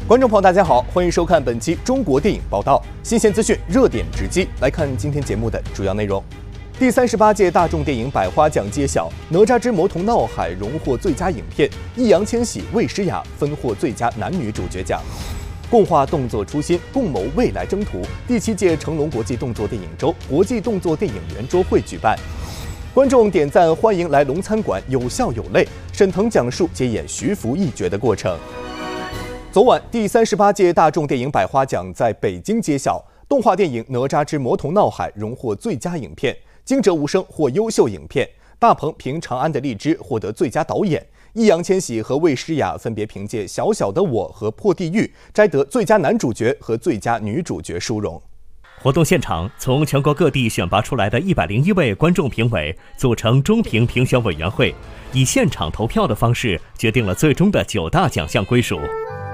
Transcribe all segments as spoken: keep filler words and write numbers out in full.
观众朋友，大家好，欢迎收看本期中国电影报道，新鲜资讯，热点直击。来看今天节目的主要内容。第三十八届大众电影百花奖揭晓，《哪吒之魔童闹海》荣获最佳影片，易烊千玺、魏诗雅分获最佳男女主角奖。共话动作初心，共谋未来征途。第七届成龙国际动作电影周国际动作电影圆桌会举办。观众点赞欢迎来龙餐馆，有笑有泪。沈腾讲述接演徐福一角的过程。昨晚，第三十八届大众电影百花奖在北京揭晓，动画电影《哪吒之魔童闹海》荣获最佳影片，惊蛰无声获优秀影片，大鹏凭《长安的荔枝》获得最佳导演，易烊千玺和魏诗雅分别凭借《小小的我》和《破地狱》摘得最佳男主角和最佳女主角殊荣。 活动现场，从全国各地选拔出来的一百零一位观众评委组成中评评选委员会，以现场投票的方式决定了最终的九大奖项归属。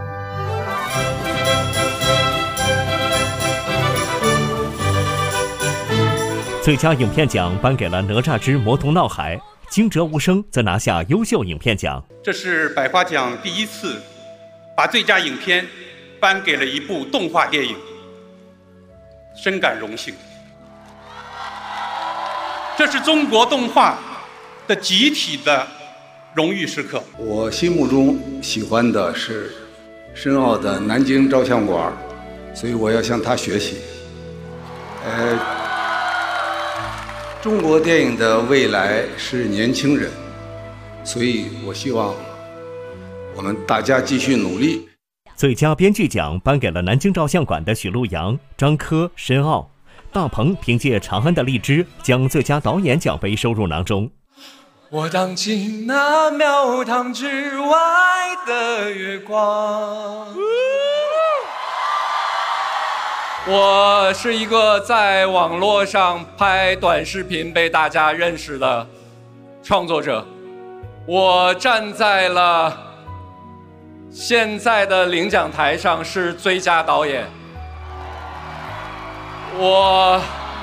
最佳影片奖颁给了《哪吒之魔童闹海》，惊蛰无声则拿下优秀影片奖。 这是百花奖第一次把最佳影片颁给了一部动画电影，深感荣幸。这是中国动画的集体的荣誉时刻。 我心目中喜欢的是申奥的南京照相馆，所以我要向他学习。呃。中国电影的未来是年轻人，所以我希望我们大家继续努力。 最佳编剧奖颁给了南京照相馆的许路阳、张科、申奥，大鹏凭借《长安的荔枝》将最佳导演奖杯收入囊中。 我荡进那庙堂之外的月光。我是一个在网络上拍短视频被大家认识的创作者，我站在了现在的领奖台上是最佳导演。我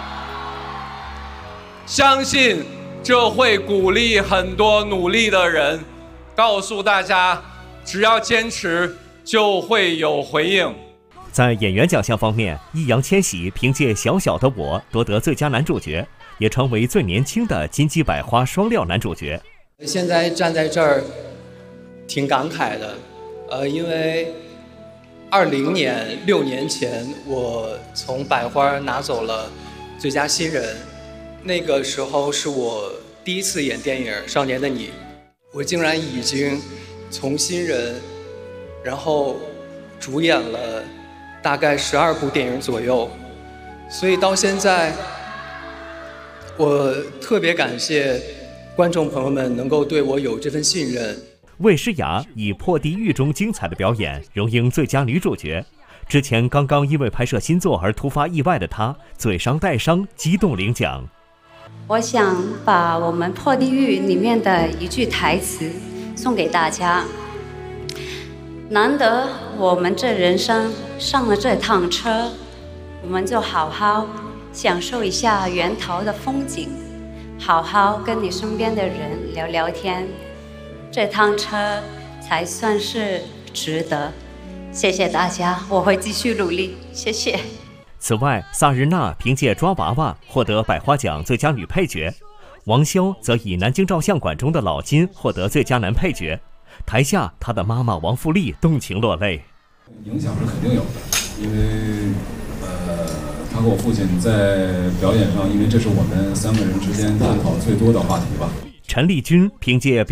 相信这会鼓励很多努力的人，告诉大家只要坚持就会有回应。 在演员奖项方面，易烊千玺凭借《小小的我》夺得最佳男主角，也成为最年轻的金鸡百花双料男主角。 现在站在这儿挺感慨的，呃，因为二零年六年前我从百花拿走了最佳新人，那个时候是我第一次演电影《少年的你》，我竟然已经从新人然后主演了大概十二部电影左右，所以到现在我特别感谢观众朋友们能够对我有这份信任。 魏诗雅以《破地狱》中精彩的表演荣膺最佳女主角。之前刚刚因为拍摄新作而突发意外的她，嘴上带伤，激动领奖。 我想把我们《破地狱》里面的一句台词送给大家。难得我们这人生上了这趟车，我们就好好享受一下源头的风景，好好跟你身边的人聊聊天，这趟车才算是值得。谢谢大家，我会继续努力，谢谢。 此外，萨日娜凭借《抓娃娃》获得百花奖最佳女配角，王骁则以《南京照相馆》中的老金获得最佳男配角。台下，他的妈妈王富丽动情落泪。 影响是肯定有的，因为呃，他和我父亲在表演上，因为这是我们三个人之间探讨最多的话题吧。 陈丽君凭借